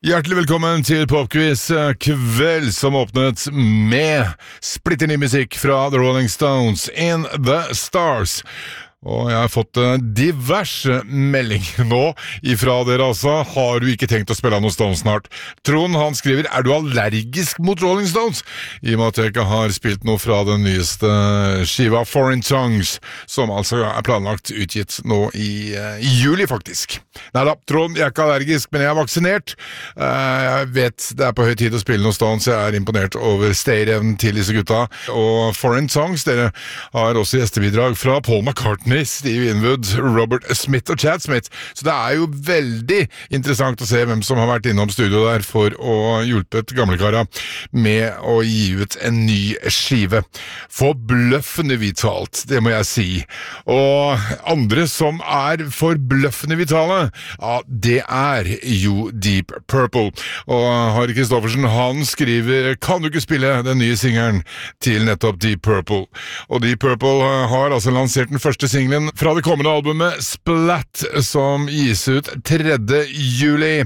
Hjertelig velkommen til Popquiz kveld som åpnet med splitter ny musikk fra The Rolling Stones, In the Stars. Og jeg har fått diverse meldinger nå ifra dere altså. Har du ikke tenkt å spille noe Stones snart? Trond, han skriver, du allergisk mot Rolling Stones? I og med at jeg ikke har spilt noe fra den nyeste skiva Foreign Tongues, som altså planlagt utgitt nå i juli faktisk. Neida, Trond, jeg ikke allergisk, men jeg vaksinert. Jeg vet det på høy tid å spille noe Stones. Jeg imponert over stayerevnen til disse gutta. Og Foreign Tongues, dere har også gjestebidrag fra Paul McCartney, Steve Winwood, Robert Smith og Chad Smith. Så det jo veldig interessant å se hvem som har vært innom studio der for å hjulpet gamlekara med å gi ut en ny skive. Forbløffende vitalt, det må jeg si. Og andre som forbløffende vitale, ja, det jo Deep Purple. Og Harry Kristoffersen, han skriver, kan du ikke spille den nye singeren til nettopp Deep Purple? Og Deep Purple har altså lansert den første singelen fra det kommende albumet Splat, som gis ut 3. juli.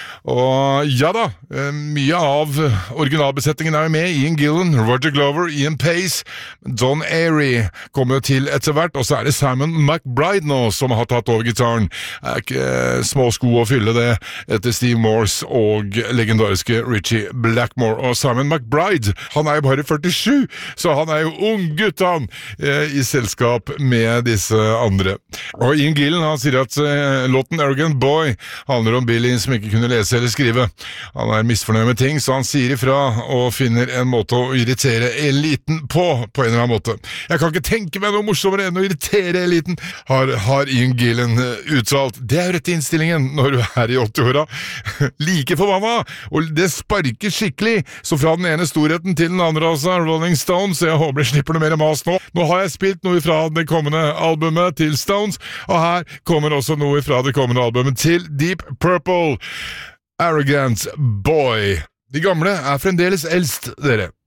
Og ja da, mye av originalbesetningen jo med. Ian Gillan, Roger Glover, Ian Pace, Don Airey kommer jo til etter hvert, og så det Simon McBride nå som har tatt over gitaren. Ikke små sko å fylle det etter Steve Morse og legendariske Richie Blackmore. Og Simon McBride, han jo bare 47, så han jo ung gutt han, i selskap med disse andre. Og Ian Gillan, han sier at låten Arrogant Boy handler om Billy som ikke kunne lese eller skrive. Han misfornøyd med ting, så han sier ifra og finner en måte å irritere eliten på en eller annen måte. Jeg kan ikke tenke meg noe morsommere enn å irritere eliten, har Ian Gillan uttalt. Det jo rette innstillingen når du i 80-åra. Like forbanna, og det sparker skikkelig, så fra den ene storheten til den andre altså, Rolling Stones, jeg håper jeg slipper noe mer mas nå. Nå har jeg spilt noe fra det kommende albumet til Stones, og her kommer også noe fra det kommende albumet til Deep Purple. Arrogant Boy. De gamle fremdeles eldst, dere.